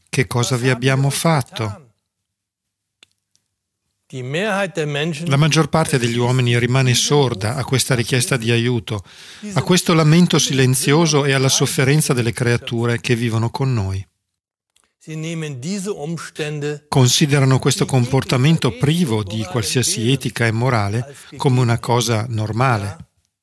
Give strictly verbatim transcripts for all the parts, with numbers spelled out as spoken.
che cosa vi abbiamo fatto? La maggior parte degli uomini rimane sorda a questa richiesta di aiuto, a questo lamento silenzioso e alla sofferenza delle creature che vivono con noi. Considerano questo comportamento privo di qualsiasi etica e morale come una cosa normale.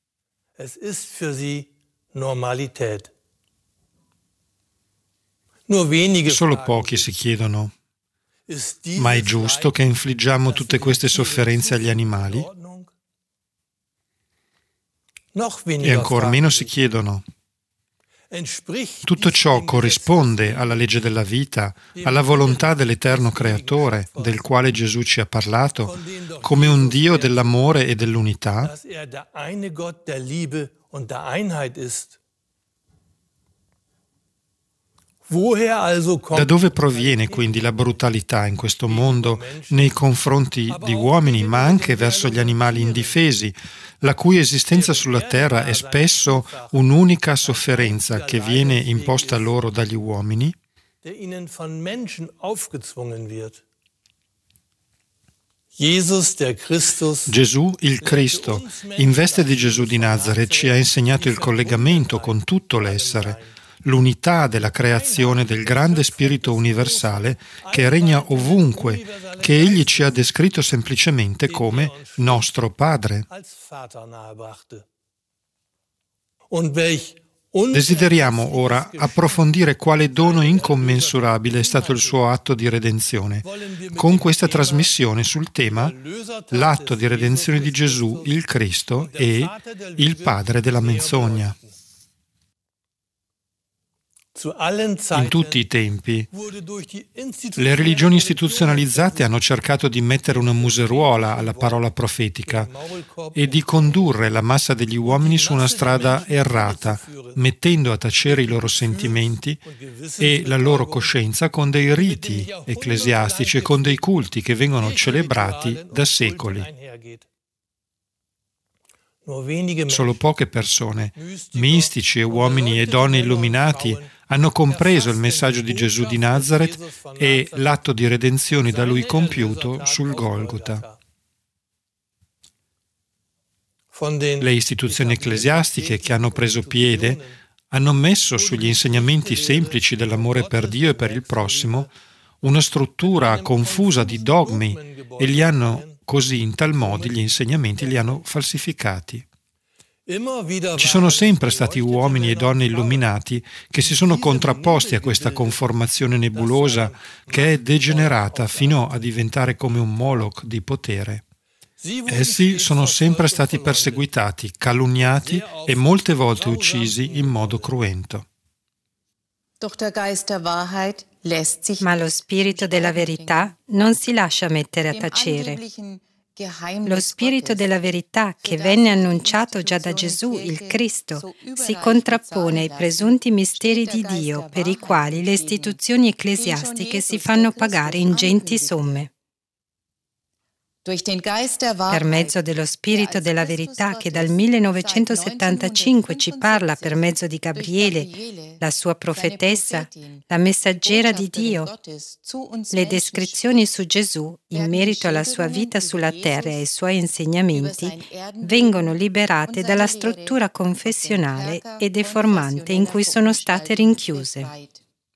Solo pochi si chiedono: ma è giusto che infliggiamo tutte queste sofferenze agli animali? E ancor meno si chiedono: tutto ciò corrisponde alla legge della vita, alla volontà dell'eterno creatore, del quale Gesù ci ha parlato, come un Dio dell'amore e dell'unità? Da dove proviene quindi la brutalità in questo mondo nei confronti di uomini, ma anche verso gli animali indifesi, la cui esistenza sulla terra è spesso un'unica sofferenza che viene imposta loro dagli uomini? Gesù, il Cristo, in veste di Gesù di Nazaret, ci ha insegnato il collegamento con tutto l'essere, l'unità della creazione del grande spirito universale che regna ovunque, che egli ci ha descritto semplicemente come nostro Padre. Desideriamo ora approfondire quale dono incommensurabile è stato il suo atto di redenzione, con questa trasmissione sul tema l'atto di redenzione di Gesù, il Cristo e il Padre della menzogna. In tutti i tempi, le religioni istituzionalizzate hanno cercato di mettere una museruola alla parola profetica e di condurre la massa degli uomini su una strada errata, mettendo a tacere i loro sentimenti e la loro coscienza con dei riti ecclesiastici e con dei culti che vengono celebrati da secoli. Solo poche persone, mistici e uomini e donne illuminati, hanno compreso il messaggio di Gesù di Nazaret e l'atto di redenzione da lui compiuto sul Golgota. Le istituzioni ecclesiastiche che hanno preso piede hanno messo sugli insegnamenti semplici dell'amore per Dio e per il prossimo una struttura confusa di dogmi e li hanno così, in tal modo, gli insegnamenti li hanno falsificati. Ci sono sempre stati uomini e donne illuminati che si sono contrapposti a questa conformazione nebulosa che è degenerata fino a diventare come un Moloch di potere. Essi sono sempre stati perseguitati, calunniati e molte volte uccisi in modo cruento. Ma lo spirito della verità non si lascia mettere a tacere. Lo spirito della verità che venne annunciato già da Gesù, il Cristo, si contrappone ai presunti misteri di Dio per i quali le istituzioni ecclesiastiche si fanno pagare ingenti somme. Per mezzo dello spirito della verità che dal millenovecentosettantacinque ci parla per mezzo di Gabriele, la sua profetessa, la messaggera di Dio, le descrizioni su Gesù in merito alla sua vita sulla terra e ai suoi insegnamenti vengono liberate dalla struttura confessionale e deformante in cui sono state rinchiuse.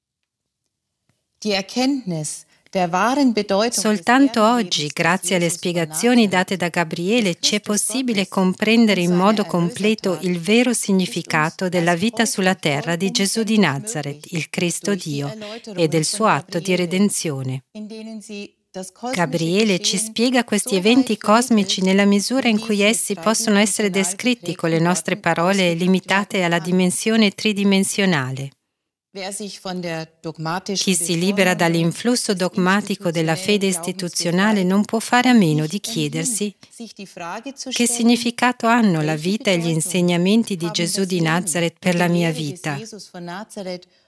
Soltanto oggi, grazie alle spiegazioni date da Gabriele, ci è possibile comprendere in modo completo il vero significato della vita sulla terra di Gesù di Nazaret, il Cristo Dio, e del suo atto di redenzione. Gabriele ci spiega questi eventi cosmici nella misura in cui essi possono essere descritti con le nostre parole limitate alla dimensione tridimensionale. Chi si libera dall'influsso dogmatico della fede istituzionale non può fare a meno di chiedersi che significato hanno la vita e gli insegnamenti di Gesù di Nazaret per la mia vita.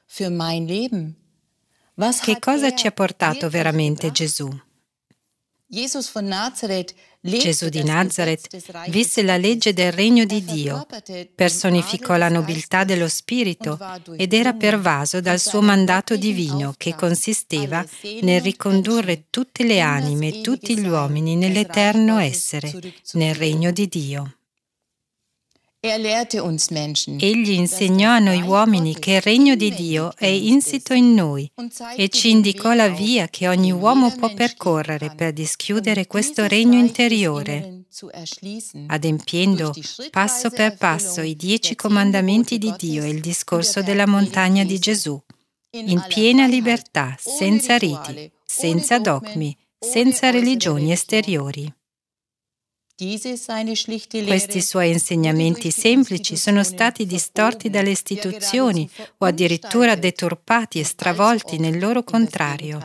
Che cosa ci ha portato veramente Gesù? Gesù di Nazareth visse la legge del regno di Dio, personificò la nobiltà dello spirito ed era pervaso dal suo mandato divino che consisteva nel ricondurre tutte le anime e tutti gli uomini nell'eterno essere, nel regno di Dio. Egli insegnò a noi uomini che il regno di Dio è insito in noi e ci indicò la via che ogni uomo può percorrere per dischiudere questo regno interiore, adempiendo passo per passo i dieci comandamenti di Dio e il discorso della montagna di Gesù, in piena libertà, senza riti, senza dogmi, senza religioni esteriori. Questi suoi insegnamenti semplici sono stati distorti dalle istituzioni o addirittura deturpati e stravolti nel loro contrario.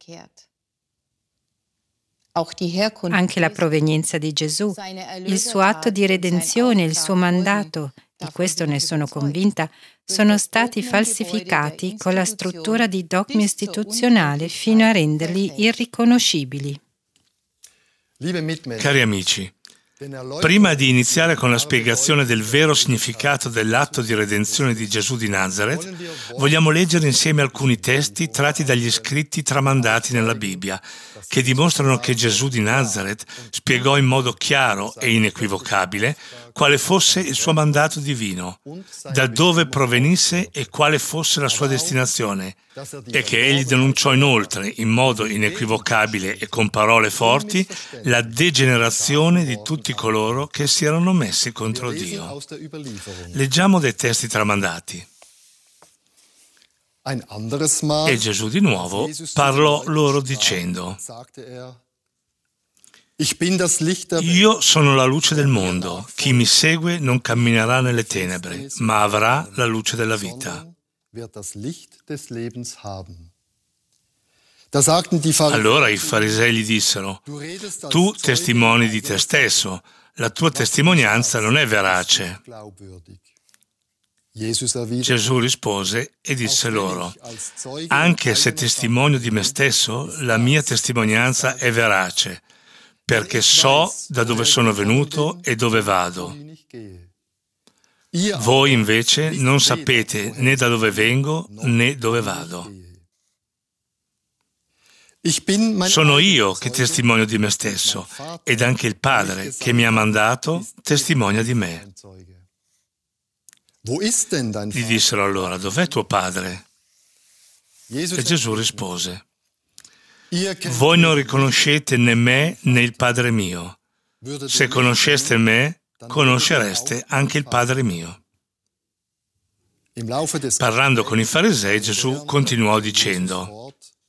Anche la provenienza di Gesù, il suo atto di redenzione e il suo mandato, di questo ne sono convinta, sono stati falsificati con la struttura di dogmi istituzionali fino a renderli irriconoscibili. Cari amici, prima di iniziare con la spiegazione del vero significato dell'atto di redenzione di Gesù di Nazareth, vogliamo leggere insieme alcuni testi tratti dagli scritti tramandati nella Bibbia, che dimostrano che Gesù di Nazareth spiegò in modo chiaro e inequivocabile quale fosse il suo mandato divino, da dove provenisse e quale fosse la sua destinazione, e che egli denunciò inoltre, in modo inequivocabile e con parole forti, la degenerazione di tutti coloro che si erano messi contro Dio. Leggiamo dei testi tramandati. E Gesù di nuovo parlò loro dicendo: Io sono la luce del mondo, chi mi segue non camminerà nelle tenebre, ma avrà la luce della vita. Allora i farisei gli dissero: Tu testimoni di te stesso, la tua testimonianza non è verace. Gesù rispose e disse loro: Anche se testimonio di me stesso, la mia testimonianza è verace, perché so da dove sono venuto e dove vado. Voi invece non sapete né da dove vengo né dove vado. Sono io che testimonio di me stesso, ed anche il Padre che mi ha mandato testimonia di me. Gli dissero allora: Dov'è tuo padre? E Gesù rispose: Voi non riconoscete né me né il Padre mio. Se conosceste me, conoscereste anche il Padre mio. Parlando con i farisei, Gesù continuò dicendo: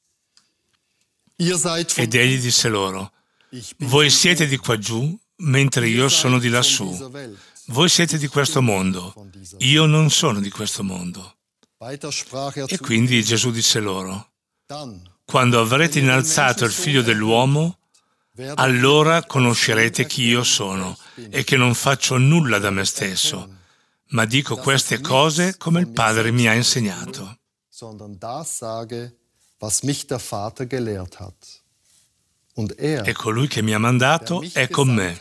Ed egli disse loro: Voi siete di qua giù, mentre io sono di lassù. Voi siete di questo mondo, io non sono di questo mondo. E quindi Gesù disse loro: Quando avrete innalzato il Figlio dell'uomo, allora conoscerete chi io sono e che non faccio nulla da me stesso, ma dico queste cose come il Padre mi ha insegnato. E colui che mi ha mandato è con me.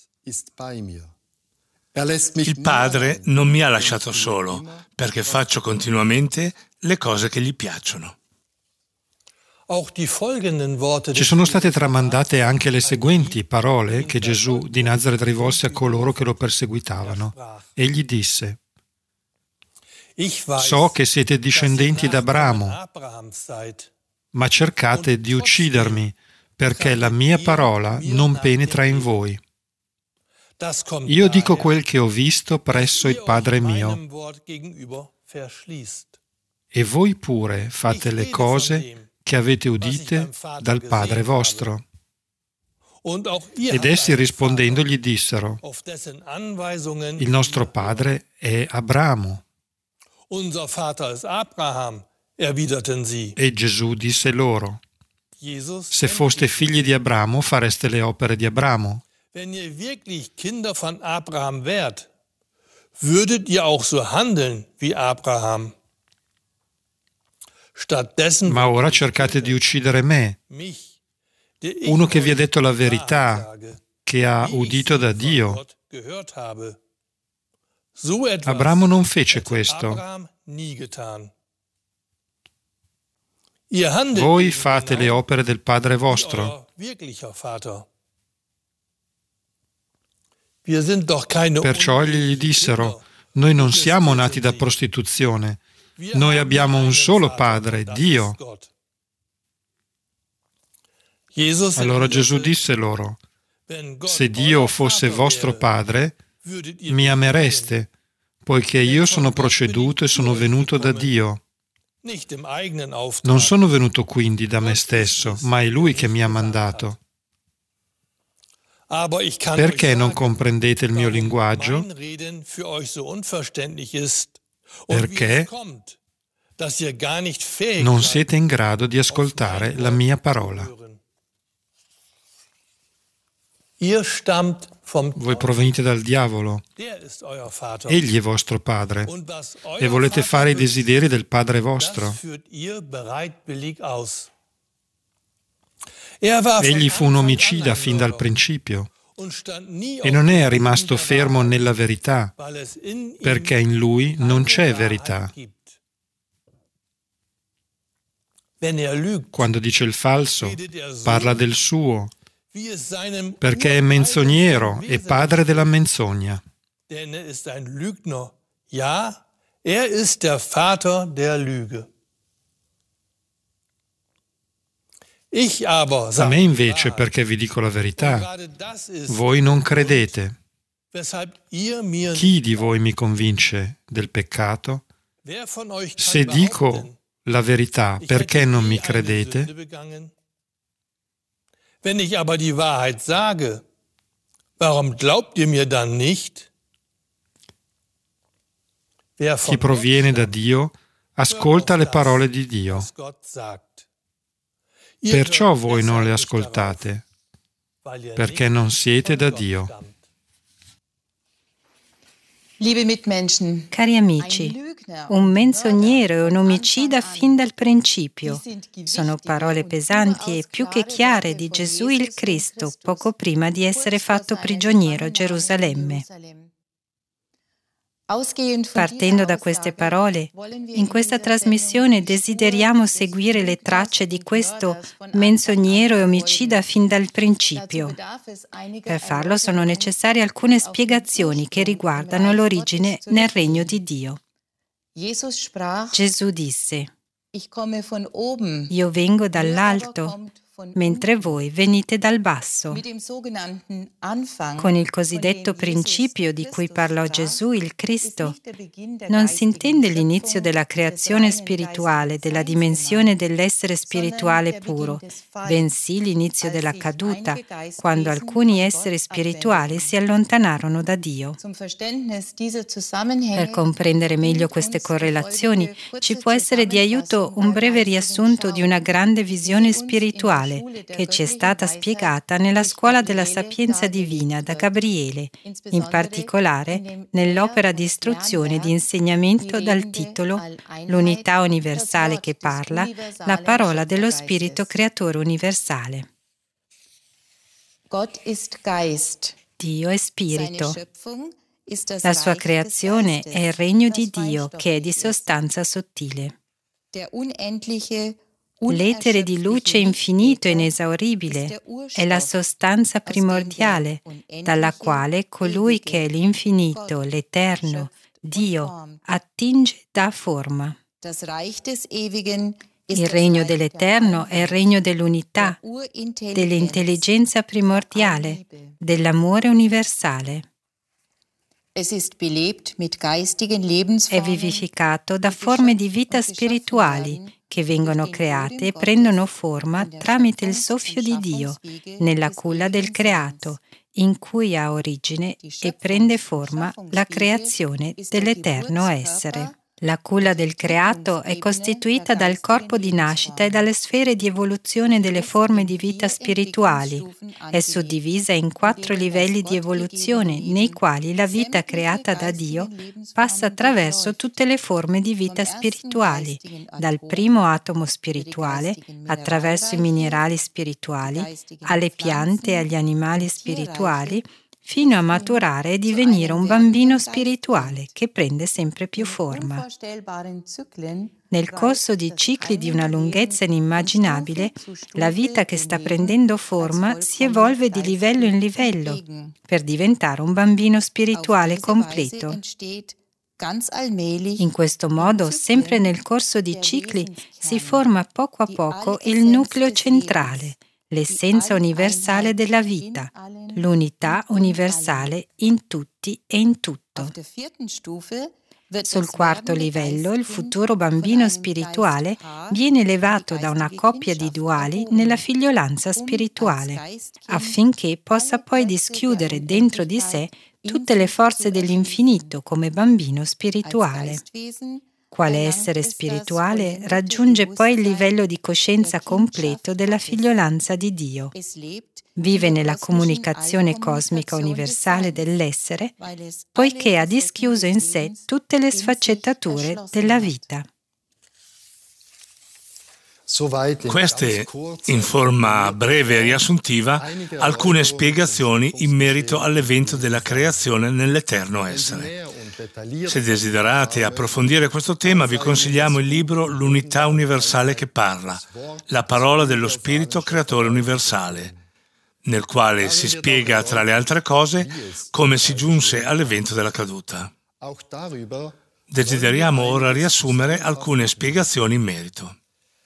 Il Padre non mi ha lasciato solo, perché faccio continuamente le cose che gli piacciono. Ci sono state tramandate anche le seguenti parole che Gesù di Nazareth rivolse a coloro che lo perseguitavano. Egli disse: So che siete discendenti d'Abramo, ma cercate di uccidermi, perché la mia parola non penetra in voi. Io dico quel che ho visto presso il Padre mio, e voi pure fate le cose che avete udite dal Padre vostro. Ed essi rispondendo gli dissero: Il nostro padre è Abramo. E Gesù disse loro: Se foste figli di Abramo, fareste le opere di Abramo. Wenn ihr wirklich Kinder von Abraham wärt, würdet ihr auch so handeln wie Abraham. Ma ora cercate di uccidere me, uno che vi ha detto la verità, che ha udito da Dio. Abramo non fece questo. Voi fate le opere del Padre vostro. Perciò gli dissero: noi non siamo nati da prostituzione, noi abbiamo un solo Padre, Dio. Allora Gesù disse loro: se Dio fosse vostro Padre, mi amereste, poiché io sono proceduto e sono venuto da Dio. Non sono venuto quindi da me stesso, ma è Lui che mi ha mandato. Perché non comprendete il mio linguaggio? Perché non siete in grado di ascoltare la mia parola. Voi provenite dal diavolo. Egli è vostro padre e volete fare i desideri del padre vostro. Egli fu un omicida fin dal principio e non è rimasto fermo nella verità, perché in lui non c'è verità. Quando dice il falso, parla del suo, perché è menzognero e padre della menzogna. A me invece, perché vi dico la verità, voi non credete. Chi di voi mi convince del peccato? Se dico la verità, perché non mi credete? Wenn ich aber die Wahrheit sage, warum glaubt ihr mir dann nicht? Chi proviene da Dio ascolta le parole di Dio. Perciò voi non le ascoltate, perché non siete da Dio. Cari amici, un menzognero e un omicida fin dal principio sono parole pesanti e più che chiare di Gesù il Cristo poco prima di essere fatto prigioniero a Gerusalemme. Partendo da queste parole, in questa trasmissione desideriamo seguire le tracce di questo menzognero e omicida fin dal principio. Per farlo sono necessarie alcune spiegazioni che riguardano l'origine nel regno di Dio. Gesù disse: io vengo dall'alto, mentre voi venite dal basso. Con il cosiddetto principio di cui parlò Gesù il Cristo, non si intende l'inizio della creazione spirituale, della dimensione dell'essere spirituale puro, bensì l'inizio della caduta, quando alcuni esseri spirituali si allontanarono da Dio. Per comprendere meglio queste correlazioni, ci può essere di aiuto un breve riassunto di una grande visione spirituale che ci è stata spiegata nella Scuola della Sapienza Divina da Gabriele, in particolare nell'opera di istruzione e di insegnamento dal titolo L'unità universale che parla, la parola dello Spirito Creatore universale. Dio è Spirito. La sua creazione è il regno di Dio che è di sostanza sottile. L'etere di luce infinito e inesauribile è la sostanza primordiale, dalla quale colui che è l'infinito, l'eterno, Dio, attinge da forma. Il regno dell'eterno è il regno dell'unità, dell'intelligenza primordiale, dell'amore universale. È vivificato da forme di vita spirituali che vengono create e prendono forma tramite il soffio di Dio nella culla del creato, in cui ha origine e prende forma la creazione dell'eterno essere. La culla del creato è costituita dal corpo di nascita e dalle sfere di evoluzione delle forme di vita spirituali. È suddivisa in quattro livelli di evoluzione, nei quali la vita creata da Dio passa attraverso tutte le forme di vita spirituali, dal primo atomo spirituale, attraverso i minerali spirituali, alle piante e agli animali spirituali, fino a maturare e divenire un bambino spirituale che prende sempre più forma. Nel corso di cicli di una lunghezza inimmaginabile, la vita che sta prendendo forma si evolve di livello in livello per diventare un bambino spirituale completo. In questo modo, sempre nel corso di cicli, si forma poco a poco il nucleo centrale, l'essenza universale della vita, l'unità universale in tutti e in tutto. Sul quarto livello, il futuro bambino spirituale viene elevato da una coppia di duali nella figliolanza spirituale, affinché possa poi dischiudere dentro di sé tutte le forze dell'infinito come bambino spirituale. Quale essere spirituale raggiunge poi il livello di coscienza completo della figliolanza di Dio. Vive nella comunicazione cosmica universale dell'essere, poiché ha dischiuso in sé tutte le sfaccettature della vita. Queste, in forma breve e riassuntiva, alcune spiegazioni in merito all'evento della creazione nell'eterno essere. Se desiderate approfondire questo tema, vi consigliamo il libro L'unità universale che parla, la parola dello Spirito creatore universale, nel quale si spiega, tra le altre cose, come si giunse all'evento della caduta. Desideriamo ora riassumere alcune spiegazioni in merito.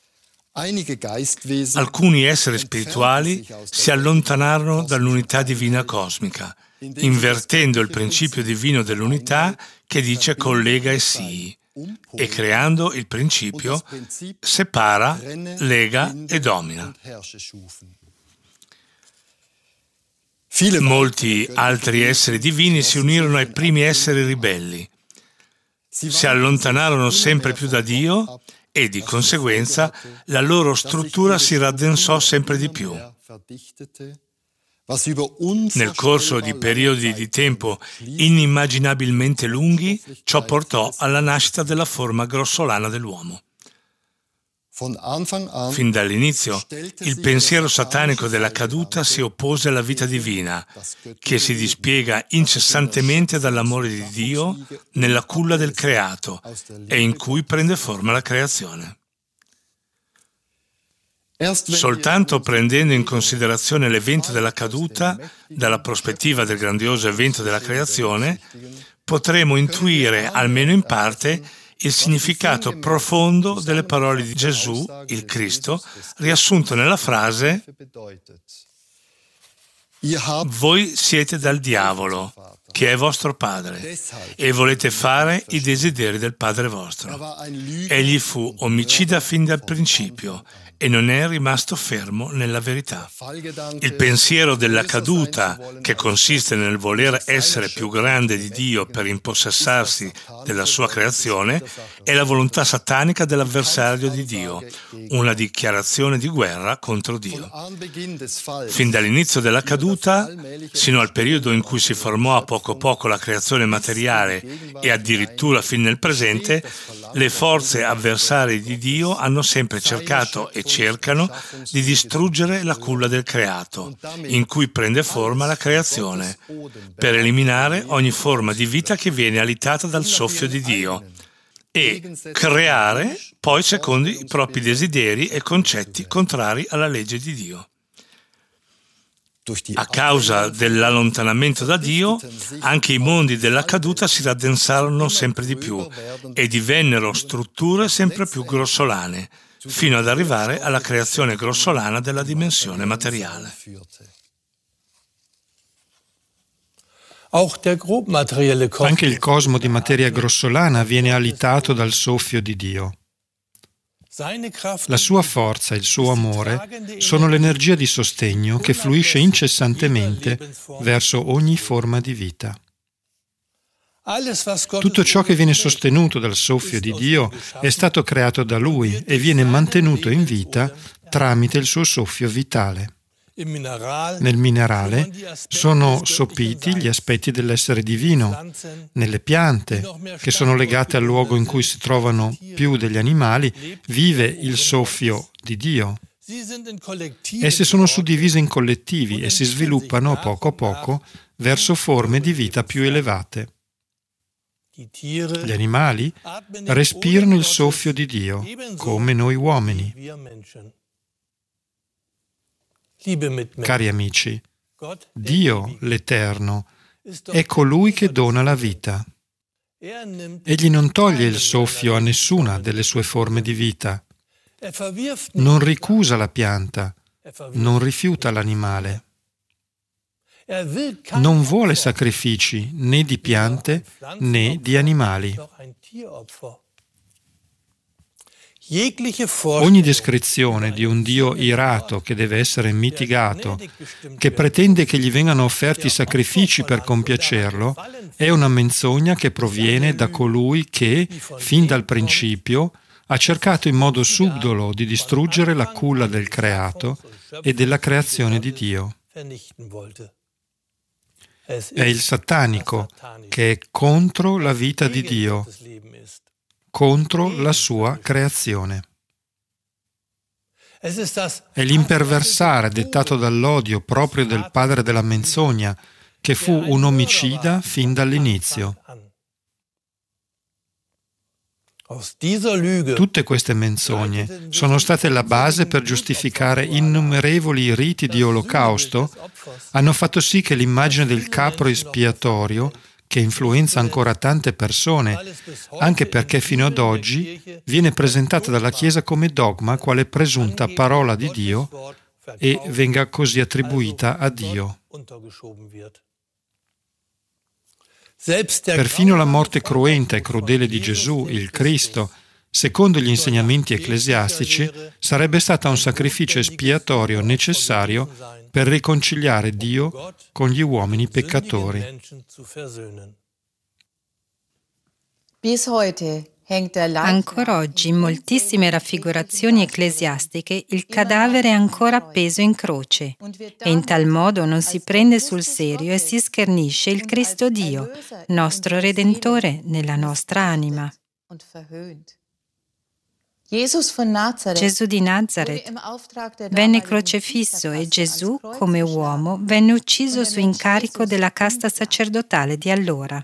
Alcuni esseri spirituali si allontanarono dall'unità divina cosmica, invertendo il principio divino dell'unità che dice collega e sii, e creando il principio separa, lega e domina. Molti altri esseri divini si unirono ai primi esseri ribelli, si allontanarono sempre più da Dio e di conseguenza la loro struttura si raddensò sempre di più. Nel corso di periodi di tempo inimmaginabilmente lunghi, ciò portò alla nascita della forma grossolana dell'uomo. Fin dall'inizio, il pensiero satanico della caduta si oppose alla vita divina, che si dispiega incessantemente dall'amore di Dio nella culla del creato e in cui prende forma la creazione. Soltanto prendendo in considerazione l'evento della caduta dalla prospettiva del grandioso evento della creazione, potremo intuire, almeno in parte, il significato profondo delle parole di Gesù, il Cristo, riassunto nella frase «Voi siete dal diavolo, che è vostro padre, e volete fare i desideri del padre vostro. Egli fu omicida fin dal principio e non è rimasto fermo nella verità». Il pensiero della caduta, che consiste nel voler essere più grande di Dio per impossessarsi della sua creazione, è la volontà satanica dell'avversario di Dio, una dichiarazione di guerra contro Dio. Fin dall'inizio della caduta, sino al periodo in cui si formò a poco a poco la creazione materiale e addirittura fin nel presente, le forze avversarie di Dio hanno sempre cercato e cercano di distruggere la culla del creato, in cui prende forma la creazione, per eliminare ogni forma di vita che viene alitata dal soffio di Dio e creare poi secondo i propri desideri e concetti contrari alla legge di Dio. A causa dell'allontanamento da Dio, anche i mondi della caduta si raddensarono sempre di più e divennero strutture sempre più grossolane, fino ad arrivare alla creazione grossolana della dimensione materiale. Anche il cosmo di materia grossolana viene alitato dal soffio di Dio. La sua forza e il suo amore sono l'energia di sostegno che fluisce incessantemente verso ogni forma di vita. Tutto ciò che viene sostenuto dal soffio di Dio è stato creato da Lui e viene mantenuto in vita tramite il suo soffio vitale. Nel minerale sono sopiti gli aspetti dell'essere divino. Nelle piante, che sono legate al luogo in cui si trovano più degli animali, vive il soffio di Dio. Esse sono suddivise in collettivi e si sviluppano poco a poco verso forme di vita più elevate. Gli animali respirano il soffio di Dio, come noi uomini. Cari amici, Dio, l'Eterno, è colui che dona la vita. Egli non toglie il soffio a nessuna delle sue forme di vita. Non ricusa la pianta, non rifiuta l'animale. Non vuole sacrifici né di piante né di animali. Ogni descrizione di un Dio irato che deve essere mitigato, che pretende che gli vengano offerti sacrifici per compiacerlo, è una menzogna che proviene da colui che, fin dal principio, ha cercato in modo subdolo di distruggere la culla del creato e della creazione di Dio. È il satanico che è contro la vita di Dio, contro la sua creazione. È l'imperversare dettato dall'odio proprio del padre della menzogna, che fu un omicida fin dall'inizio. Tutte queste menzogne sono state la base per giustificare innumerevoli riti di olocausto, hanno fatto sì che l'immagine del capro espiatorio, che influenza ancora tante persone, anche perché fino ad oggi viene presentata dalla Chiesa come dogma quale presunta parola di Dio e venga così attribuita a Dio. Perfino la morte cruenta e crudele di Gesù, il Cristo, secondo gli insegnamenti ecclesiastici, sarebbe stata un sacrificio espiatorio necessario per riconciliare Dio con gli uomini peccatori. Ancora oggi, in moltissime raffigurazioni ecclesiastiche, il cadavere è ancora appeso in croce e in tal modo non si prende sul serio e si schernisce il Cristo Dio, nostro Redentore, nella nostra anima. Gesù di Nazareth venne crocifisso e Gesù, come uomo, venne ucciso su incarico della casta sacerdotale di allora.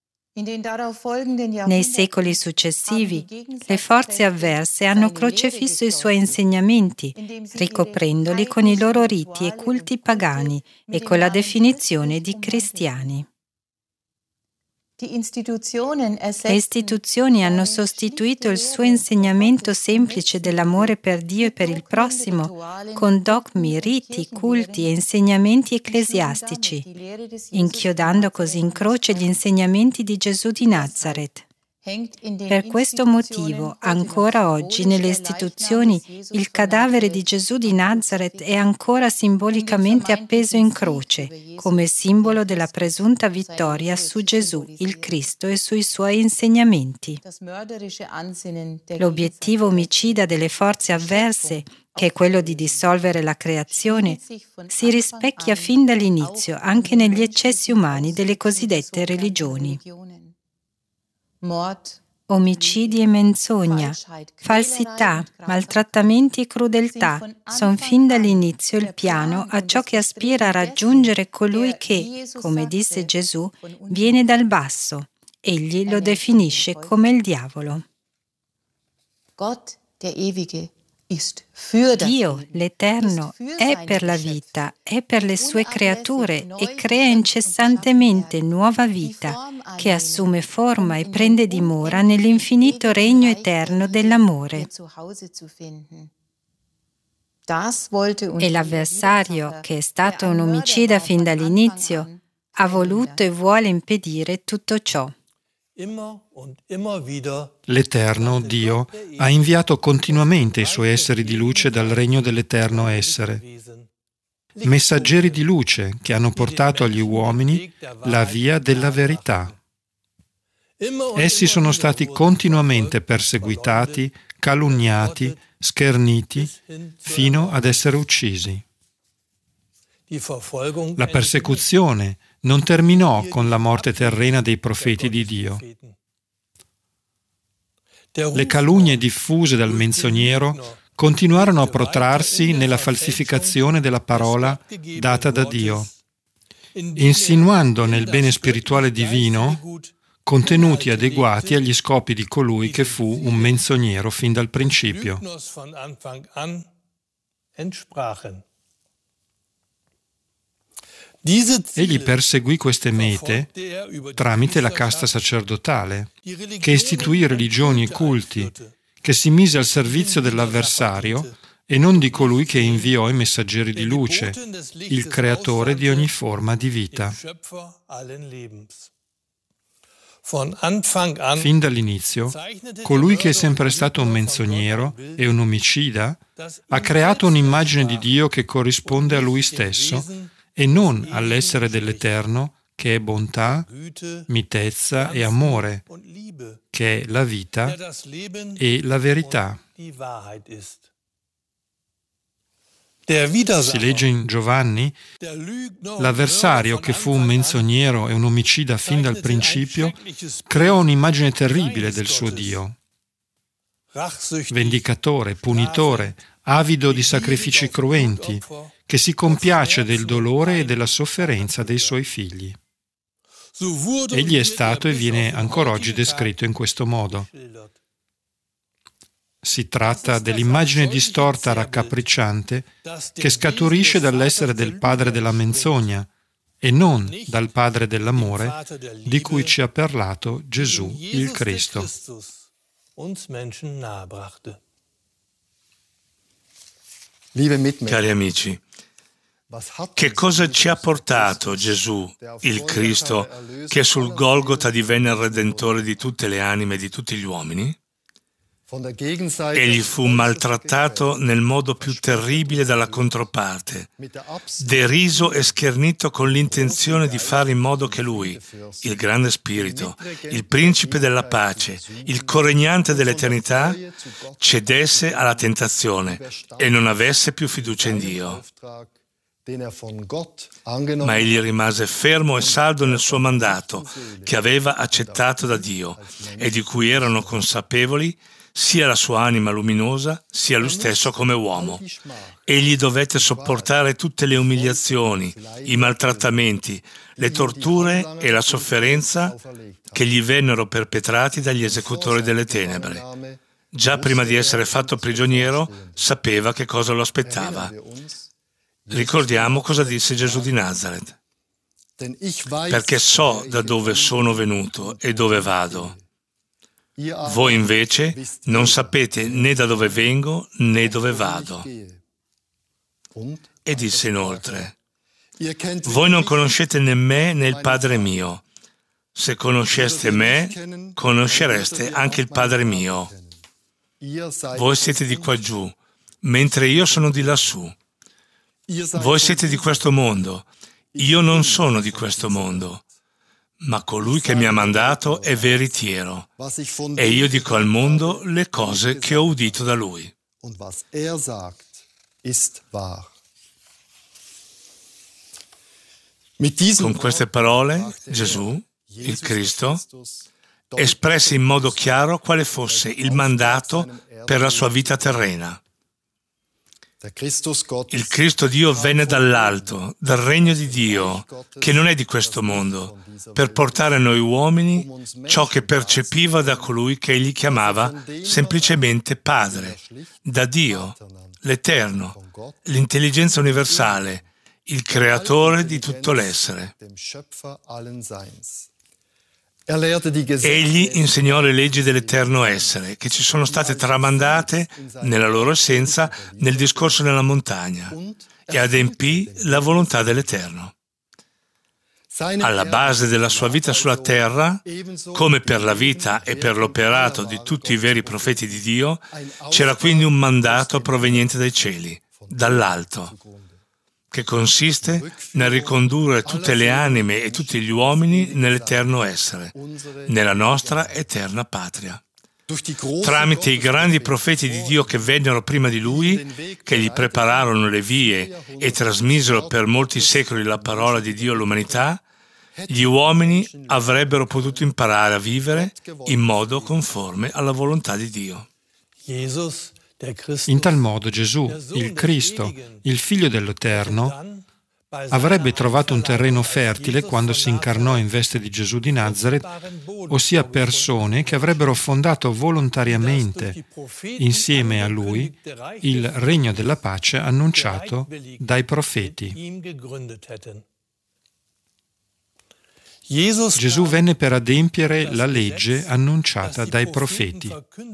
Nei secoli successivi, le forze avverse hanno crocifisso i suoi insegnamenti, ricoprendoli con i loro riti e culti pagani e con la definizione di cristiani. Le istituzioni hanno sostituito il suo insegnamento semplice dell'amore per Dio e per il prossimo con dogmi, riti, culti e insegnamenti ecclesiastici, inchiodando così in croce gli insegnamenti di Gesù di Nazareth. Per questo motivo, ancora oggi nelle istituzioni, il cadavere di Gesù di Nazareth è ancora simbolicamente appeso in croce, come simbolo della presunta vittoria su Gesù, il Cristo, e sui suoi insegnamenti. L'obiettivo omicida delle forze avverse, che è quello di dissolvere la creazione, si rispecchia fin dall'inizio anche negli eccessi umani delle cosiddette religioni. Omicidi e menzogna, falsità, maltrattamenti e crudeltà sono fin dall'inizio il piano a ciò che aspira a raggiungere colui che, come disse Gesù, viene dal basso. Egli lo definisce come il diavolo. Dio, l'Eterno, è per la vita, è per le sue creature e crea incessantemente nuova vita che assume forma e prende dimora nell'infinito regno eterno dell'amore. E l'avversario, che è stato un omicida fin dall'inizio, ha voluto e vuole impedire tutto ciò. L'Eterno, Dio, ha inviato continuamente i suoi esseri di luce dal regno dell'Eterno Essere, messaggeri di luce che hanno portato agli uomini la via della verità. Essi sono stati continuamente perseguitati, calunniati, scherniti, fino ad essere uccisi. La persecuzione non terminò con la morte terrena dei profeti di Dio. Le calunnie diffuse dal menzognero continuarono a protrarsi nella falsificazione della parola data da Dio, insinuando nel bene spirituale divino contenuti adeguati agli scopi di colui che fu un menzognero fin dal principio. Egli perseguì queste mete tramite la casta sacerdotale, che istituì religioni e culti, che si mise al servizio dell'avversario e non di colui che inviò i messaggeri di luce, il creatore di ogni forma di vita. Fin dall'inizio, colui che è sempre stato un menzognero e un omicida ha creato un'immagine di Dio che corrisponde a lui stesso e non all'essere dell'Eterno, che è bontà, mitezza e amore, che è la vita e la verità. Si legge in Giovanni: l'avversario, che fu un menzognero e un omicida fin dal principio, creò un'immagine terribile del suo Dio, vendicatore, punitore, avido di sacrifici cruenti, che si compiace del dolore e della sofferenza dei suoi figli. Egli è stato e viene ancora oggi descritto in questo modo. Si tratta dell'immagine distorta raccapricciante che scaturisce dall'essere del padre della menzogna e non dal padre dell'amore di cui ci ha parlato Gesù il Cristo. Cari amici, che cosa ci ha portato Gesù, il Cristo, che sul Golgota divenne il Redentore di tutte le anime e di tutti gli uomini? Egli fu maltrattato nel modo più terribile dalla controparte, deriso e schernito con l'intenzione di fare in modo che lui, il grande spirito, il principe della pace, il coregnante dell'eternità, cedesse alla tentazione e non avesse più fiducia in Dio. Ma egli rimase fermo e saldo nel suo mandato, che aveva accettato da Dio e di cui erano consapevoli sia la sua anima luminosa, sia lui stesso come uomo. Egli dovette sopportare tutte le umiliazioni, i maltrattamenti, le torture e la sofferenza che gli vennero perpetrati dagli esecutori delle tenebre. Già prima di essere fatto prigioniero, sapeva che cosa lo aspettava. Ricordiamo cosa disse Gesù di Nazaret. Perché so da dove sono venuto e dove vado. Voi invece non sapete né da dove vengo né dove vado. E disse inoltre: voi non conoscete né me né il Padre mio. Se conosceste me, conoscereste anche il Padre mio. Voi siete di qua giù, mentre io sono di lassù. Voi siete di questo mondo, io non sono di questo mondo. Ma colui che mi ha mandato è veritiero, e io dico al mondo le cose che ho udito da lui. Con queste parole, Gesù, il Cristo, espresse in modo chiaro quale fosse il mandato per la sua vita terrena. Il Cristo Dio venne dall'alto, dal regno di Dio, che non è di questo mondo, per portare a noi uomini ciò che percepiva da colui che egli chiamava semplicemente Padre, da Dio, l'Eterno, l'intelligenza universale, il creatore di tutto l'essere. Egli insegnò le leggi dell'eterno essere, che ci sono state tramandate nella loro essenza nel discorso nella montagna, e adempì la volontà dell'Eterno. Alla base della sua vita sulla terra, come per la vita e per l'operato di tutti i veri profeti di Dio, c'era quindi un mandato proveniente dai cieli, dall'alto, che consiste nel ricondurre tutte le anime e tutti gli uomini nell'eterno essere, nella nostra eterna patria. Tramite i grandi profeti di Dio che vennero prima di Lui, che gli prepararono le vie e trasmisero per molti secoli la parola di Dio all'umanità, gli uomini avrebbero potuto imparare a vivere in modo conforme alla volontà di Dio. In tal modo Gesù, il Cristo, il Figlio dell'Eterno, avrebbe trovato un terreno fertile quando si incarnò in veste di Gesù di Nazaret, ossia persone che avrebbero fondato volontariamente, insieme a Lui, il regno della pace annunciato dai profeti. Gesù venne per adempiere la legge annunciata dai profeti.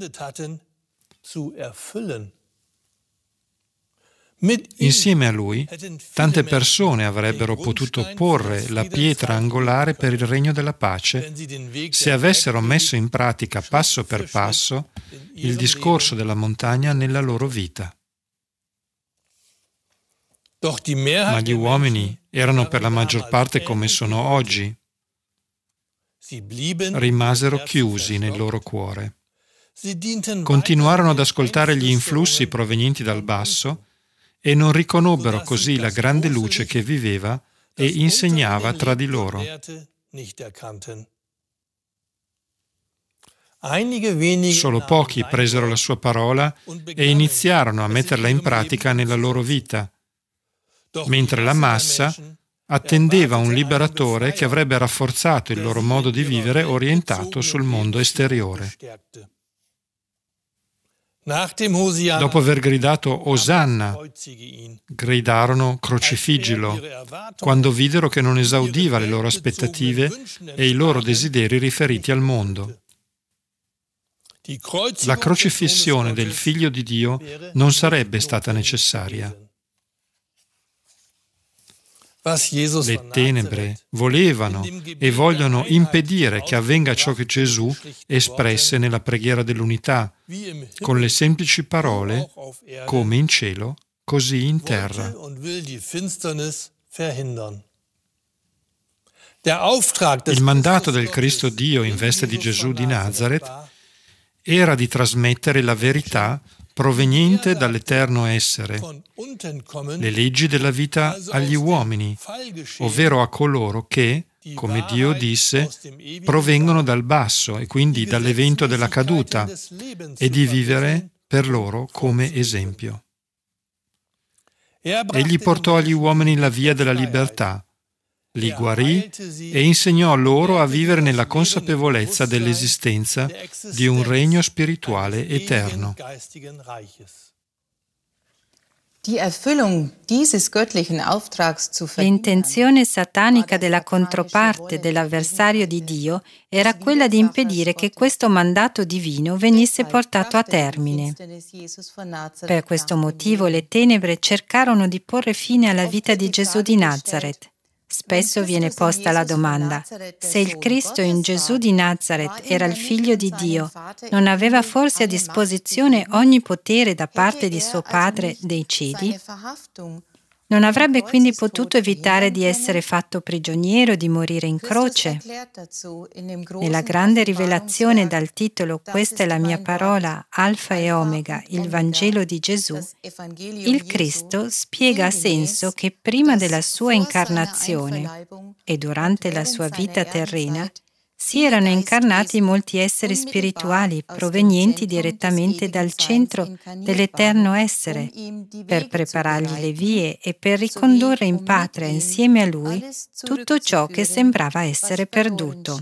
Insieme a Lui, tante persone avrebbero potuto porre la pietra angolare per il regno della pace se avessero messo in pratica passo per passo il discorso della montagna nella loro vita. Ma gli uomini erano per la maggior parte come sono oggi. Rimasero chiusi nel loro cuore. Continuarono ad ascoltare gli influssi provenienti dal basso e non riconobbero così la grande luce che viveva e insegnava tra di loro. Solo pochi presero la sua parola e iniziarono a metterla in pratica nella loro vita, mentre la massa attendeva un liberatore che avrebbe rafforzato il loro modo di vivere orientato sul mondo esteriore. Dopo aver gridato Osanna, gridarono crocifiggilo, quando videro che non esaudiva le loro aspettative e i loro desideri riferiti al mondo. La crocifissione del Figlio di Dio non sarebbe stata necessaria. Le tenebre volevano e vogliono impedire che avvenga ciò che Gesù espresse nella preghiera dell'unità, con le semplici parole, come in cielo, così in terra. Il mandato del Cristo Dio in veste di Gesù di Nazaret era di trasmettere la verità proveniente dall'eterno essere, le leggi della vita agli uomini, ovvero a coloro che, come Dio disse, provengono dal basso e quindi dall'evento della caduta, e di vivere per loro come esempio. Egli portò agli uomini la via della libertà, li guarì e insegnò loro a vivere nella consapevolezza dell'esistenza di un regno spirituale eterno. L'intenzione satanica della controparte dell'avversario di Dio era quella di impedire che questo mandato divino venisse portato a termine. Per questo motivo le tenebre cercarono di porre fine alla vita di Gesù di Nazaret. Spesso viene posta la domanda: se il Cristo in Gesù di Nazaret era il Figlio di Dio, non aveva forse a disposizione ogni potere da parte di suo Padre dei cieli? Non avrebbe quindi potuto evitare di essere fatto prigioniero, di morire in croce? Nella grande rivelazione dal titolo "Questa è la mia parola, Alfa e Omega, il Vangelo di Gesù", il Cristo spiega a senso che prima della sua incarnazione e durante la sua vita terrena si erano incarnati molti esseri spirituali provenienti direttamente dal centro dell'eterno essere, per preparargli le vie e per ricondurre in patria insieme a lui tutto ciò che sembrava essere perduto.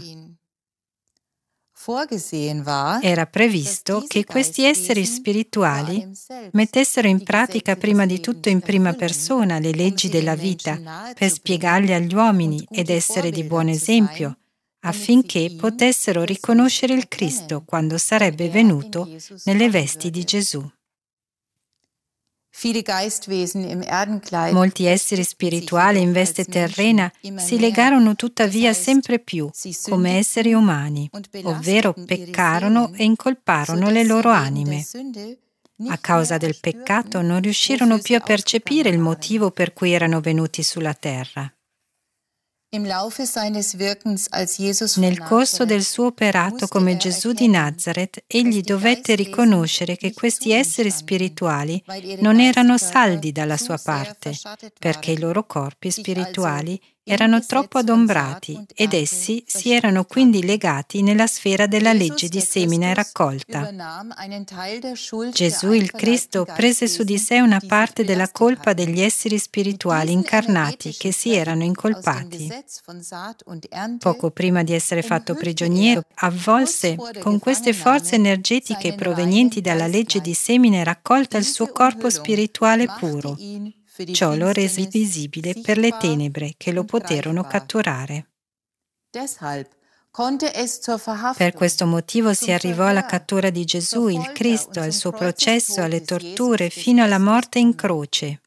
Era previsto che questi esseri spirituali mettessero in pratica prima di tutto in prima persona le leggi della vita per spiegarle agli uomini ed essere di buon esempio, affinché potessero riconoscere il Cristo quando sarebbe venuto nelle vesti di Gesù. Molti esseri spirituali in veste terrena si legarono tuttavia sempre più come esseri umani, ovvero peccarono e incolparono le loro anime. A causa del peccato non riuscirono più a percepire il motivo per cui erano venuti sulla terra. Nel corso del suo operato come Gesù di Nazareth, egli dovette riconoscere che questi esseri spirituali non erano saldi dalla sua parte, perché i loro corpi spirituali erano troppo adombrati ed essi si erano quindi legati nella sfera della legge di semina e raccolta. Gesù il Cristo prese su di sé una parte della colpa degli esseri spirituali incarnati che si erano incolpati. Poco prima di essere fatto prigioniero, avvolse con queste forze energetiche provenienti dalla legge di semina e raccolta il suo corpo spirituale puro. Ciò lo rese visibile per le tenebre che lo poterono catturare. Per questo motivo si arrivò alla cattura di Gesù, il Cristo, al suo processo, alle torture, fino alla morte in croce.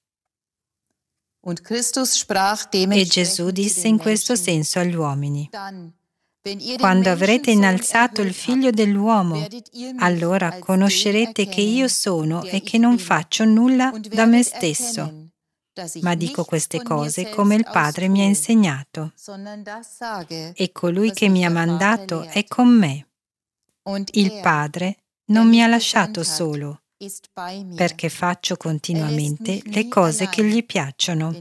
E Gesù disse in questo senso agli uomini: quando avrete innalzato il Figlio dell'uomo, allora conoscerete che io sono e che non faccio nulla da me stesso, ma dico queste cose come il Padre mi ha insegnato. E colui che mi ha mandato è con me. Il Padre non mi ha lasciato solo, perché faccio continuamente le cose che gli piacciono.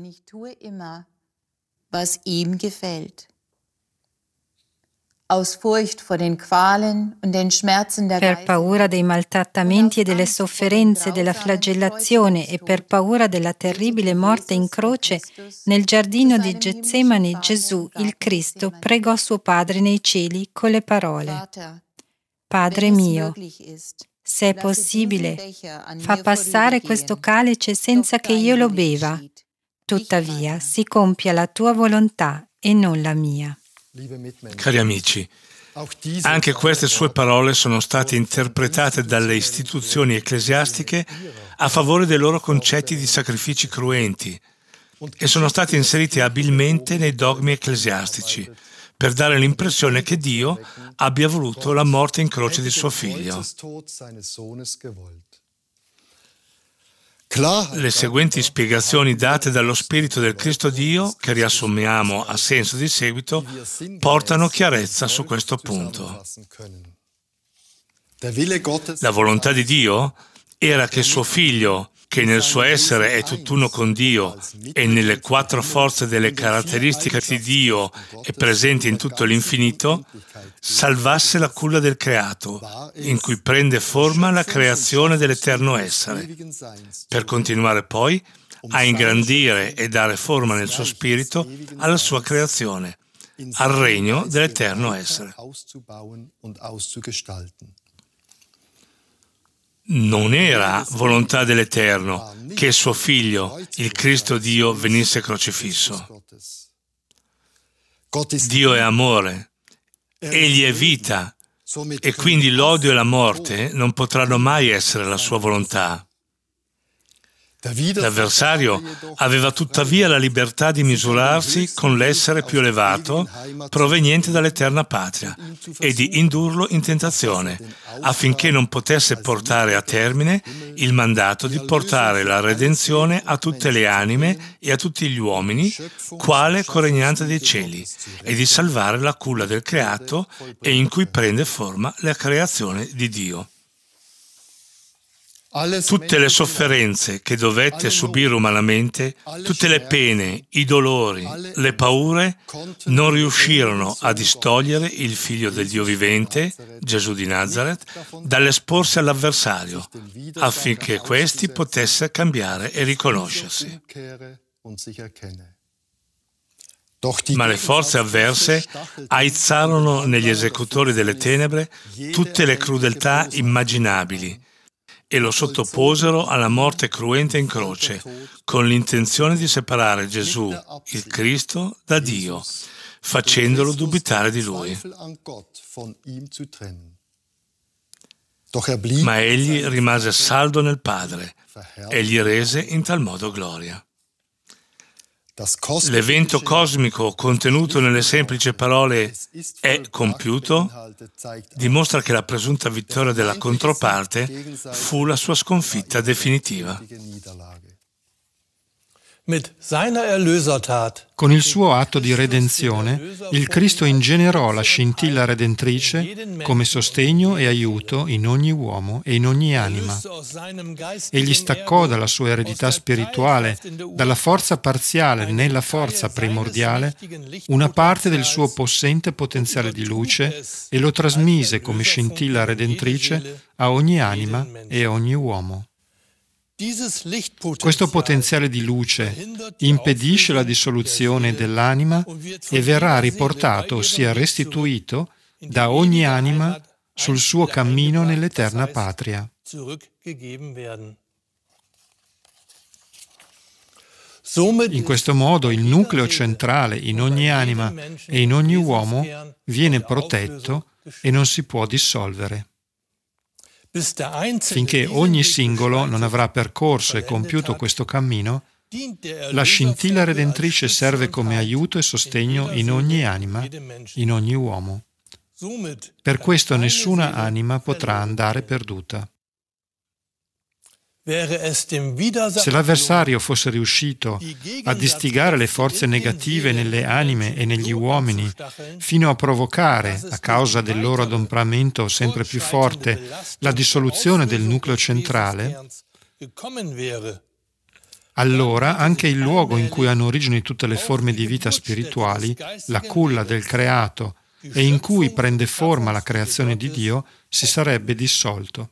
Per paura dei maltrattamenti e delle sofferenze della flagellazione e per paura della terribile morte in croce, nel giardino di Getsemani Gesù, il Cristo, pregò suo Padre nei cieli con le parole: Padre mio, se è possibile, fa passare questo calice senza che io lo beva. Tuttavia, si compia la tua volontà e non la mia. Cari amici, anche queste sue parole sono state interpretate dalle istituzioni ecclesiastiche a favore dei loro concetti di sacrifici cruenti e sono state inserite abilmente nei dogmi ecclesiastici per dare l'impressione che Dio abbia voluto la morte in croce di suo figlio. Le seguenti spiegazioni date dallo Spirito del Cristo Dio, che riassumiamo a senso di seguito, portano chiarezza su questo punto. La volontà di Dio era che suo figlio, che nel suo essere è tutt'uno con Dio e nelle quattro forze delle caratteristiche di Dio è presente in tutto l'infinito, salvasse la culla del creato, in cui prende forma la creazione dell'eterno essere, per continuare poi a ingrandire e dare forma nel suo spirito alla sua creazione, al regno dell'eterno essere. Non era volontà dell'Eterno che suo figlio, il Cristo Dio, venisse crocifisso. Dio è amore, egli è vita, e quindi l'odio e la morte non potranno mai essere la sua volontà. L'avversario aveva tuttavia la libertà di misurarsi con l'essere più elevato proveniente dall'eterna patria e di indurlo in tentazione, affinché non potesse portare a termine il mandato di portare la redenzione a tutte le anime e a tutti gli uomini, quale coregnante dei cieli, e di salvare la culla del creato e in cui prende forma la creazione di Dio. Tutte le sofferenze che dovette subire umanamente, tutte le pene, i dolori, le paure, non riuscirono a distogliere il Figlio del Dio vivente, Gesù di Nazareth, dall'esporsi all'avversario, affinché questi potesse cambiare e riconoscersi. Ma le forze avverse aizzarono negli esecutori delle tenebre tutte le crudeltà immaginabili, e lo sottoposero alla morte cruenta in croce, con l'intenzione di separare Gesù, il Cristo, da Dio, facendolo dubitare di Lui. Ma egli rimase saldo nel Padre e gli rese in tal modo gloria. L'evento cosmico contenuto nelle semplici parole "è compiuto" dimostra che la presunta vittoria della controparte fu la sua sconfitta definitiva. Con il suo atto di redenzione, il Cristo ingenerò la scintilla redentrice come sostegno e aiuto in ogni uomo e in ogni anima. Egli staccò dalla sua eredità spirituale, dalla forza parziale nella forza primordiale, una parte del suo possente potenziale di luce e lo trasmise come scintilla redentrice a ogni anima e a ogni uomo. Questo potenziale di luce impedisce la dissoluzione dell'anima e verrà riportato, ossia restituito, da ogni anima sul suo cammino nell'eterna patria. In questo modo il nucleo centrale in ogni anima e in ogni uomo viene protetto e non si può dissolvere. Finché ogni singolo non avrà percorso e compiuto questo cammino, la scintilla redentrice serve come aiuto e sostegno in ogni anima, in ogni uomo. Per questo nessuna anima potrà andare perduta. Se l'avversario fosse riuscito a distigare le forze negative nelle anime e negli uomini fino a provocare, a causa del loro adoperamento sempre più forte, la dissoluzione del nucleo centrale, allora anche il luogo in cui hanno origine tutte le forme di vita spirituali, la culla del creato, e in cui prende forma la creazione di Dio, si sarebbe dissolto.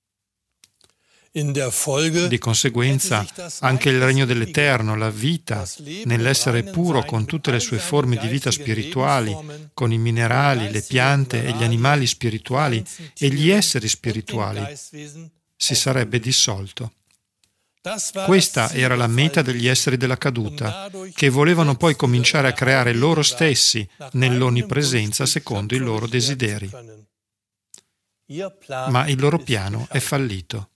Di conseguenza, anche il regno dell'Eterno, la vita, nell'essere puro con tutte le sue forme di vita spirituali, con i minerali, le piante e gli animali spirituali e gli esseri spirituali, si sarebbe dissolto. Questa era la meta degli esseri della caduta, che volevano poi cominciare a creare loro stessi nell'onnipresenza secondo i loro desideri. Ma il loro piano è fallito.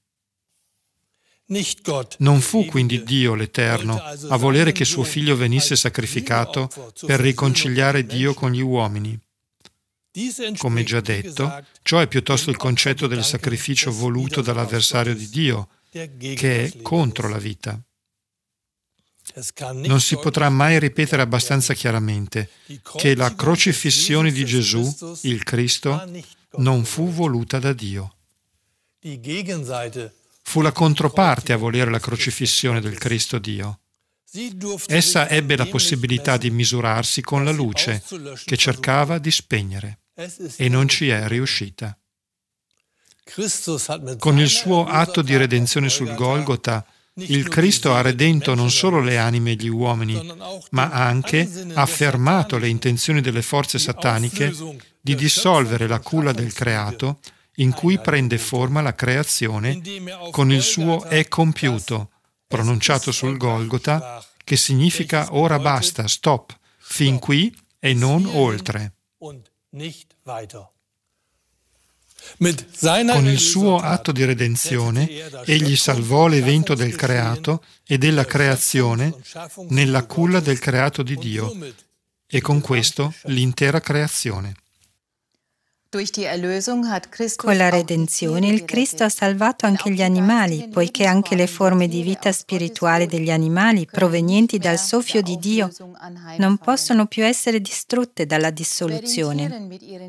Non fu quindi Dio l'Eterno a volere che suo figlio venisse sacrificato per riconciliare Dio con gli uomini. Come già detto, ciò è piuttosto il concetto del sacrificio voluto dall'avversario di Dio, che è contro la vita. Non si potrà mai ripetere abbastanza chiaramente che la crocifissione di Gesù, il Cristo, non fu voluta da Dio. Fu la controparte a volere la crocifissione del Cristo Dio. Essa ebbe la possibilità di misurarsi con la luce che cercava di spegnere e non ci è riuscita. Con il suo atto di redenzione sul Golgota, il Cristo ha redento non solo le anime e gli uomini, ma ha anche affermato le intenzioni delle forze sataniche di dissolvere la culla del creato in cui prende forma la creazione con il suo "è compiuto", pronunciato sul Golgota, che significa ora basta, stop, fin qui e non oltre. Con il suo atto di redenzione, egli salvò l'evento del creato e della creazione nella culla del creato di Dio e con questo l'intera creazione. Con la redenzione il Cristo ha salvato anche gli animali, poiché anche le forme di vita spirituale degli animali provenienti dal soffio di Dio non possono più essere distrutte dalla dissoluzione.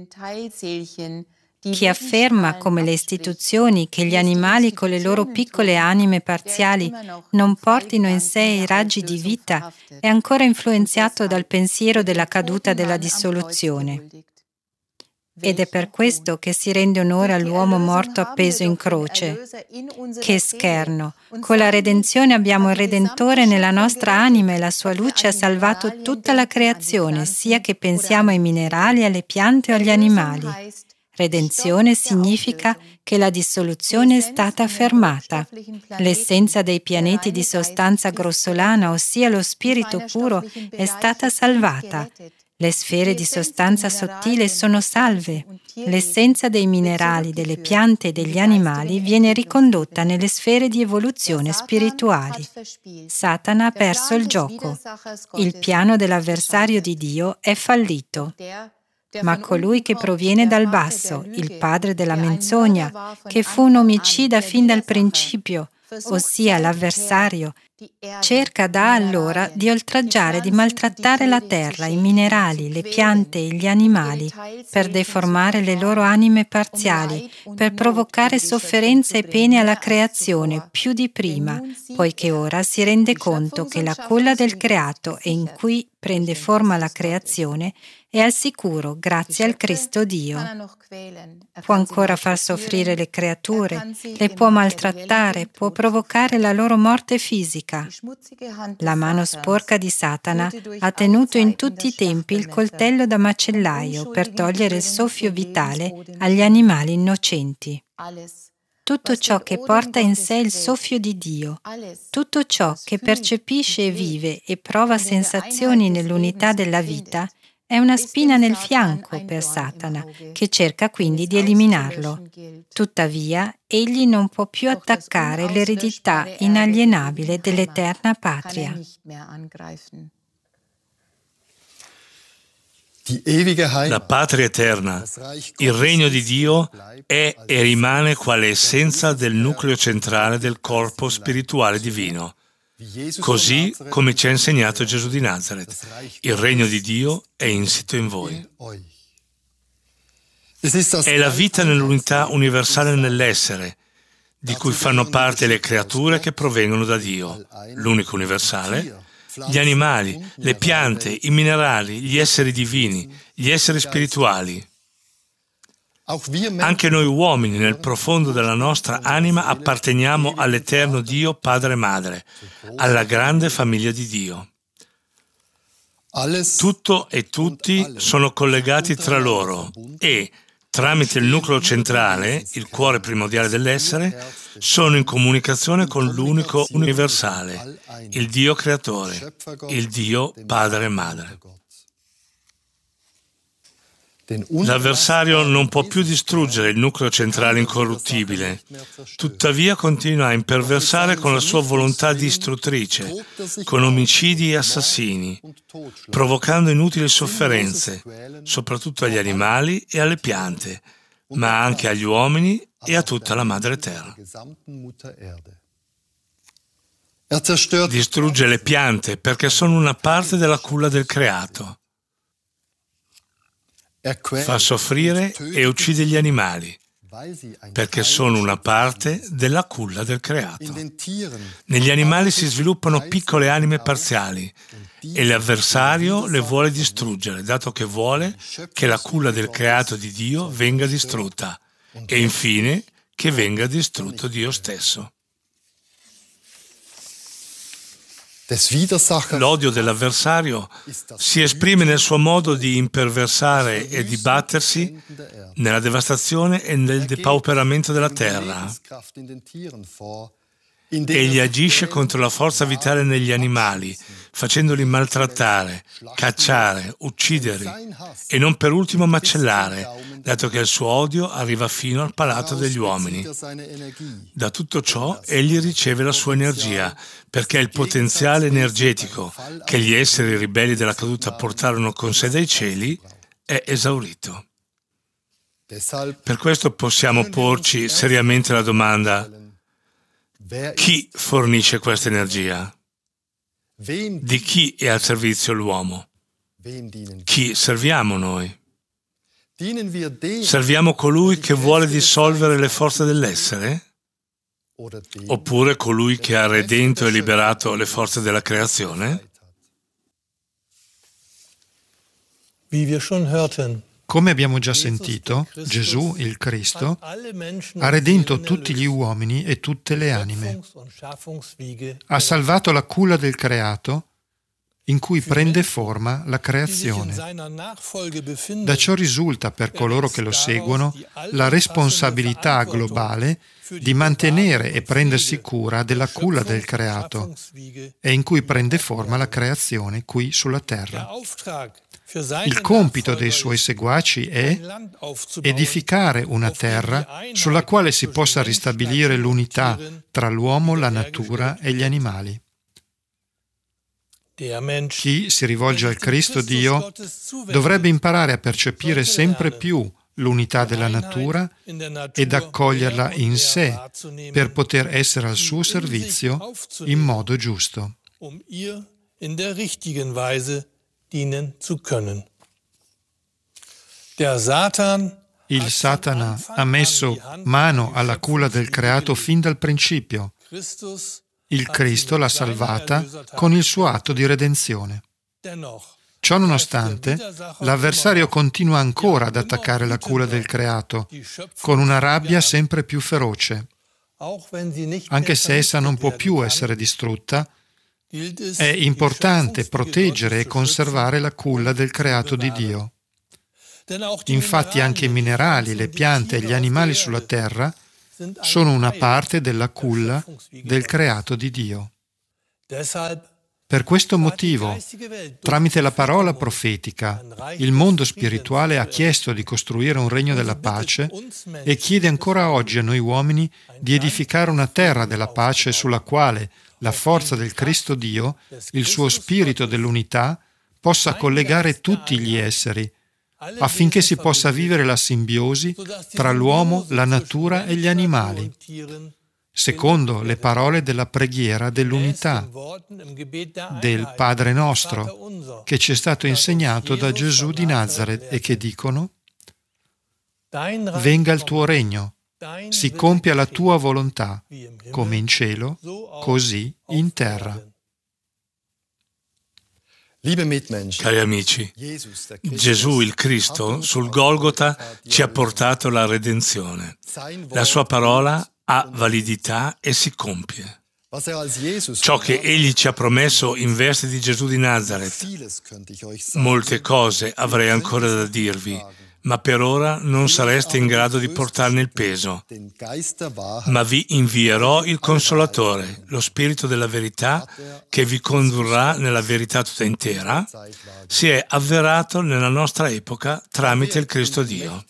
Chi afferma, come le istituzioni, che gli animali con le loro piccole anime parziali non portino in sé i raggi di vita è ancora influenzato dal pensiero della caduta della dissoluzione. Ed è per questo che si rende onore all'uomo morto appeso in croce. Che scherno! Con la redenzione abbiamo il Redentore nella nostra anima e la sua luce ha salvato tutta la creazione, sia che pensiamo ai minerali, alle piante o agli animali. Redenzione significa che la dissoluzione è stata fermata. L'essenza dei pianeti di sostanza grossolana, ossia lo spirito puro, è stata salvata. Le sfere di sostanza sottile sono salve. L'essenza dei minerali, delle piante e degli animali viene ricondotta nelle sfere di evoluzione spirituali. Satana ha perso il gioco. Il piano dell'avversario di Dio è fallito. Ma colui che proviene dal basso, il padre della menzogna, che fu un omicida fin dal principio, ossia l'avversario, cerca da allora di oltraggiare, di maltrattare la terra, i minerali, le piante e gli animali, per deformare le loro anime parziali, per provocare sofferenze e pene alla creazione più di prima, poiché ora si rende conto che la culla del creato e in cui prende forma la creazione è al sicuro grazie al Cristo Dio. Può ancora far soffrire le creature, le può maltrattare, può provocare la loro morte fisica. La mano sporca di Satana ha tenuto in tutti i tempi il coltello da macellaio per togliere il soffio vitale agli animali innocenti. Tutto ciò che porta in sé il soffio di Dio, tutto ciò che percepisce e vive e prova sensazioni nell'unità della vita, è una spina nel fianco per Satana, che cerca quindi di eliminarlo. Tuttavia, egli non può più attaccare l'eredità inalienabile dell'eterna patria. La patria eterna, il regno di Dio, è e rimane quale essenza del nucleo centrale del corpo spirituale divino. Così come ci ha insegnato Gesù di Nazaret, il regno di Dio è insito in voi. È la vita nell'unità universale nell'essere, di cui fanno parte le creature che provengono da Dio, l'unico universale, gli animali, le piante, i minerali, gli esseri divini, gli esseri spirituali. Anche noi uomini, nel profondo della nostra anima, apparteniamo all'eterno Dio Padre e Madre, alla grande famiglia di Dio. Tutto e tutti sono collegati tra loro e, tramite il nucleo centrale, il cuore primordiale dell'essere, sono in comunicazione con l'unico universale, il Dio Creatore, il Dio Padre e Madre. L'avversario non può più distruggere il nucleo centrale incorruttibile, tuttavia continua a imperversare con la sua volontà distruttrice, con omicidi e assassini, provocando inutili sofferenze, soprattutto agli animali e alle piante, ma anche agli uomini e a tutta la Madre Terra. Distrugge le piante perché sono una parte della culla del creato. Fa soffrire e uccide gli animali, perché sono una parte della culla del creato. Negli animali si sviluppano piccole anime parziali e l'avversario le vuole distruggere, dato che vuole che la culla del creato di Dio venga distrutta e infine che venga distrutto Dio stesso. L'odio dell'avversario si esprime nel suo modo di imperversare e di battersi nella devastazione e nel depauperamento della terra. Egli agisce contro la forza vitale negli animali, facendoli maltrattare, cacciare, uccidere e non per ultimo macellare, dato che il suo odio arriva fino al palato degli uomini. Da tutto ciò egli riceve la sua energia, perché il potenziale energetico che gli esseri ribelli della caduta portarono con sé dai cieli è esaurito. Per questo possiamo porci seriamente la domanda: chi fornisce questa energia? Di chi è al servizio l'uomo? Chi serviamo noi? Serviamo colui che vuole dissolvere le forze dell'essere? Oppure colui che ha redento e liberato le forze della creazione? Come abbiamo già sentito, Gesù, il Cristo, ha redento tutti gli uomini e tutte le anime. Ha salvato la culla del creato in cui prende forma la creazione. Da ciò risulta per coloro che lo seguono la responsabilità globale di mantenere e prendersi cura della culla del creato e in cui prende forma la creazione qui sulla terra. Il compito dei suoi seguaci è edificare una terra sulla quale si possa ristabilire l'unità tra l'uomo, la natura e gli animali. Chi si rivolge al Cristo Dio dovrebbe imparare a percepire sempre più l'unità della natura ed accoglierla in sé per poter essere al suo servizio in modo giusto. Il Satana ha messo mano alla culla del creato fin dal principio. Il Cristo l'ha salvata con il suo atto di redenzione. Ciò nonostante, l'avversario continua ancora ad attaccare la culla del creato, con una rabbia sempre più feroce. Anche se essa non può più essere distrutta, è importante proteggere e conservare la culla del creato di Dio. Infatti anche i minerali, le piante e gli animali sulla terra sono una parte della culla del creato di Dio. Per questo motivo, tramite la parola profetica, il mondo spirituale ha chiesto di costruire un regno della pace e chiede ancora oggi a noi uomini di edificare una terra della pace sulla quale la forza del Cristo Dio, il suo spirito dell'unità, possa collegare tutti gli esseri, affinché si possa vivere la simbiosi tra l'uomo, la natura e gli animali, secondo le parole della preghiera dell'unità, del Padre nostro, che ci è stato insegnato da Gesù di Nazaret e che dicono: venga il tuo regno, si compia la tua volontà, come in cielo, così in terra. Cari amici, Gesù il Cristo sul Golgota ci ha portato la redenzione. La sua parola ha validità e si compie. Ciò che Egli ci ha promesso in versi di Gesù di Nazaret, molte cose avrei ancora da dirvi, ma per ora non sareste in grado di portarne il peso. Ma vi invierò il Consolatore, lo Spirito della verità, che vi condurrà nella verità tutta intera, si è avverato nella nostra epoca tramite il Cristo Dio.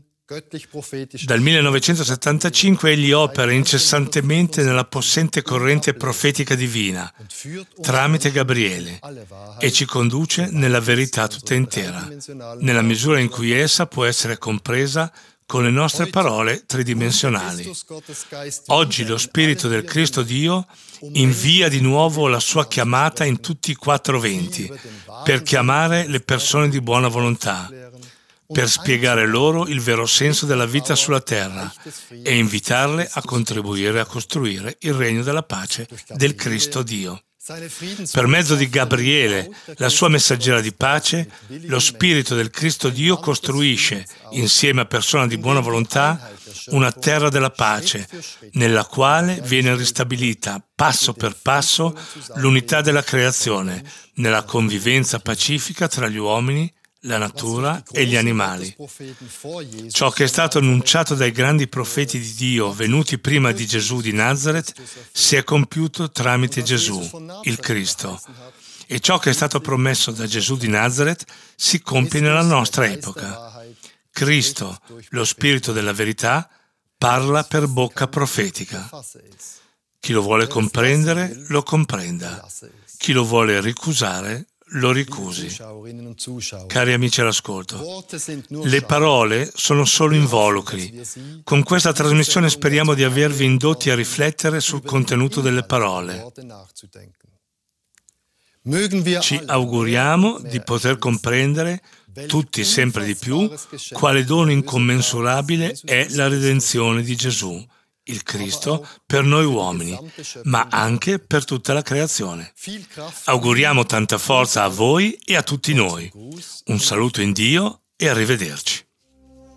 Dal millenovecentosettantacinque egli opera incessantemente nella possente corrente profetica divina, tramite Gabriele, e ci conduce nella verità tutta intera, nella misura in cui essa può essere compresa con le nostre parole tridimensionali. Oggi lo Spirito del Cristo Dio invia di nuovo la sua chiamata in tutti i quattro venti, per chiamare le persone di buona volontà, per spiegare loro il vero senso della vita sulla terra e invitarle a contribuire a costruire il regno della pace del Cristo Dio. Per mezzo di Gabriele, la sua messaggera di pace, lo Spirito del Cristo Dio costruisce, insieme a persone di buona volontà, una terra della pace, nella quale viene ristabilita, passo per passo, l'unità della creazione, nella convivenza pacifica tra gli uomini, la natura e gli animali. Ciò che è stato annunciato dai grandi profeti di Dio venuti prima di Gesù di Nazaret si è compiuto tramite Gesù, il Cristo. E ciò che è stato promesso da Gesù di Nazaret si compie nella nostra epoca. Cristo, lo Spirito della verità, parla per bocca profetica. Chi lo vuole comprendere, lo comprenda. Chi lo vuole ricusare, lo ricusi. Cari amici all'ascolto, le parole sono solo involucri. Con questa trasmissione speriamo di avervi indotti a riflettere sul contenuto delle parole. Ci auguriamo di poter comprendere, tutti sempre di più, quale dono incommensurabile è la redenzione di Gesù, il Cristo, per noi uomini, ma anche per tutta la creazione. Auguriamo tanta forza a voi e a tutti noi. Un saluto in Dio e arrivederci.